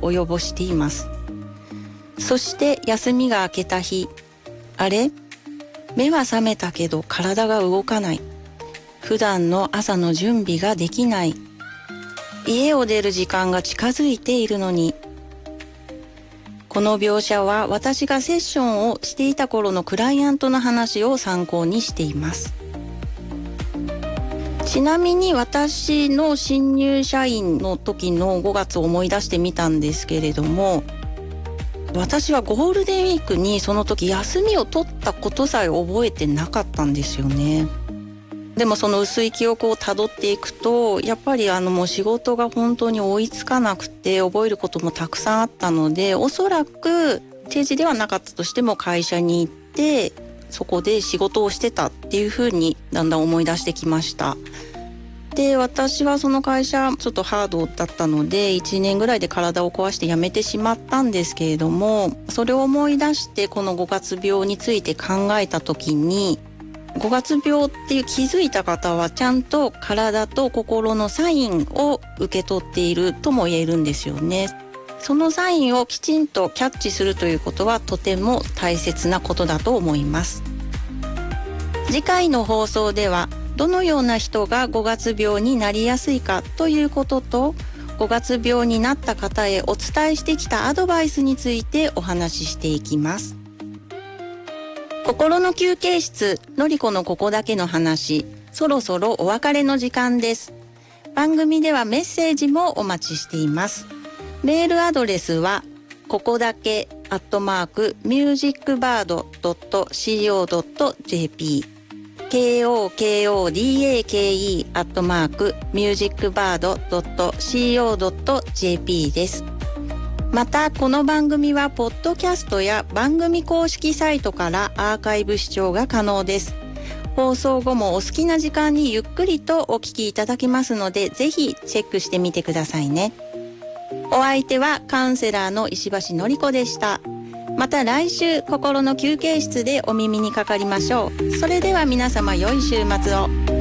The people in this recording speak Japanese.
及ぼしています。そして休みが明けた日、あれ？目は覚めたけど体が動かない。普段の朝の準備ができない。家を出る時間が近づいているのに。この描写は私がセッションをしていた頃のクライアントの話を参考にしています。ちなみに私の新入社員の時の5月を思い出してみたんですけれども、私はゴールデンウィークにその時休みを取ったことさえ覚えてなかったんですよね。でもその薄い記憶をたどっていくと、やっぱりもう仕事が本当に追いつかなくて覚えることもたくさんあったので、おそらく定時ではなかったとしても会社に行ってそこで仕事をしてたっていう風にだんだん思い出してきました。で、私はその会社ちょっとハードだったので1年ぐらいで体を壊して辞めてしまったんですけれども、それを思い出してこの5月病について考えた時に、5月病っていう気づいた方はちゃんと体と心のサインを受け取っているとも言えるんですよね。そのサインをきちんとキャッチするということはとても大切なことだと思います。次回の放送ではどのような人が5月病になりやすいかということと、5月病になった方へお伝えしてきたアドバイスについてお話ししていきます。心の休憩室、のりこのここだけの話、そろそろお別れの時間です。番組ではメッセージもお待ちしています。メールアドレスはここだけ@musicbird.co.jp kokodake@musicbird.co.jp です。またこの番組はポッドキャストや番組公式サイトからアーカイブ視聴が可能です。放送後もお好きな時間にゆっくりとお聞きいただけますので、ぜひチェックしてみてくださいね。お相手はカウンセラーの石橋のりこでした。また来週心の休憩室でお耳にかかりましょう。それでは皆様良い週末を。